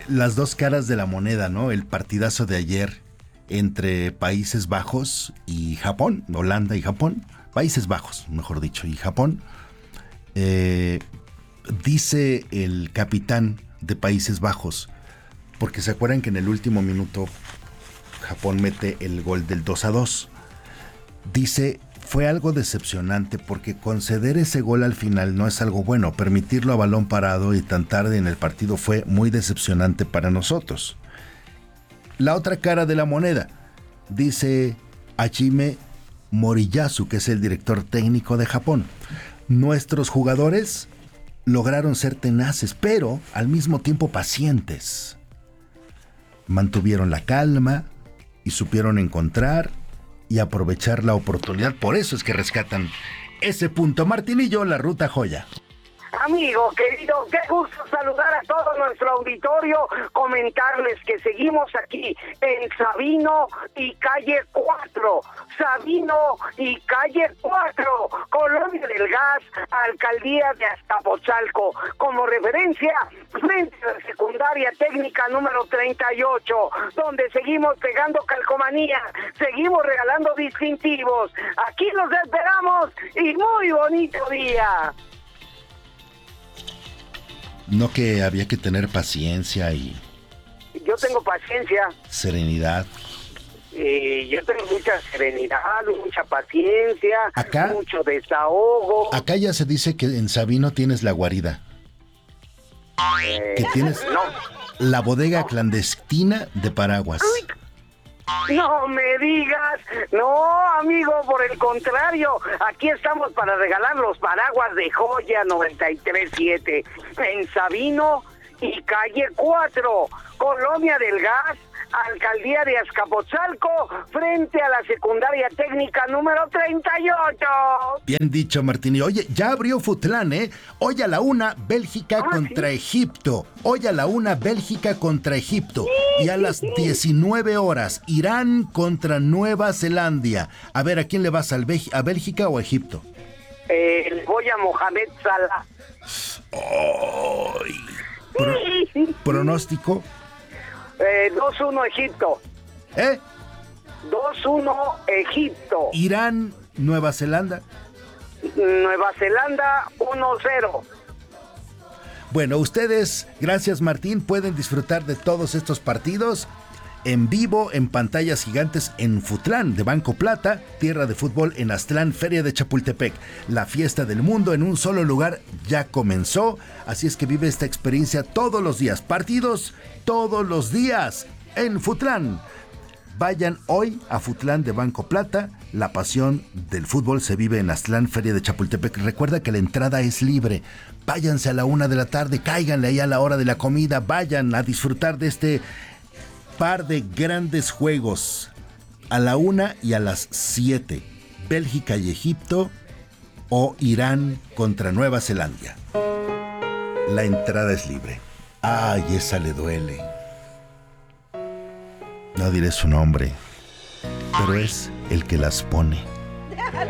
las dos caras de la moneda, ¿no? El partidazo de ayer entre Países Bajos y Japón, Holanda y Japón, Países Bajos, mejor dicho, y Japón. Dice el capitán de Países Bajos, porque se acuerdan que en el último minuto Japón mete el gol del 2-2. Dice, fue algo decepcionante porque conceder ese gol al final no es algo bueno. Permitirlo a balón parado y tan tarde en el partido fue muy decepcionante para nosotros. La otra cara de la moneda, dice Hajime Moriyasu, que es el director técnico de Japón. Nuestros jugadores lograron ser tenaces, pero al mismo tiempo pacientes. Mantuvieron la calma y supieron encontrar y aprovechar la oportunidad. Por eso es que rescatan ese punto. Martinillo, la Ruta Joya. Amigo querido, qué gusto saludar a todo nuestro auditorio, comentarles que seguimos aquí en Sabino y calle 4, Sabino y calle 4, Colonia del Gas, Alcaldía de Azcapotzalco, como referencia frente a la secundaria técnica número 38, donde seguimos pegando calcomanía, seguimos regalando distintivos, aquí los esperamos y muy bonito día. No, que había que tener paciencia y... Yo tengo paciencia. Serenidad. Yo tengo mucha serenidad, mucha paciencia, acá, mucho desahogo. Acá ya se dice que en Sabino tienes la guarida. Que tienes la bodega clandestina de paraguas. No me digas, no amigo, por el contrario, aquí estamos para regalar los paraguas de Joya 93.7 en Sabino y calle 4, Colonia del Gas, Alcaldía de Azcapotzalco, frente a la secundaria técnica número 38. Bien dicho, Martín. Oye, ya abrió Futlán, ¿eh? Hoy a la 1, Bélgica contra Egipto. Hoy a la 1, Bélgica contra Egipto. Y a las 19 horas, Irán contra Nueva Zelanda. A ver, ¿a quién le vas? ¿A Bélgica o a Egipto? Voy a Mohamed Salah. ¿Pronóstico? 2-1 Egipto. 2-1 Egipto. Irán, Nueva Zelanda. Nueva Zelanda 1-0. Bueno, ustedes, gracias Martín, pueden disfrutar de todos estos partidos en vivo, en pantallas gigantes en Futlán de Banco Plata, tierra de fútbol en Aztlán, Feria de Chapultepec. La fiesta del mundo en un solo lugar ya comenzó, así es que vive esta experiencia todos los días, partidos todos los días en Futlán. Vayan hoy a Futlán de Banco Plata, la pasión del fútbol se vive en Aztlán, Feria de Chapultepec. Recuerda que la entrada es libre, váyanse a la 1 de la tarde, cáiganle ahí a la hora de la comida, vayan a disfrutar de este par de grandes juegos a la 1 y a las 7, Bélgica y Egipto o Irán contra Nueva Zelanda. La entrada es libre. Ay, esa le duele. No diré su nombre, pero es el que las pone.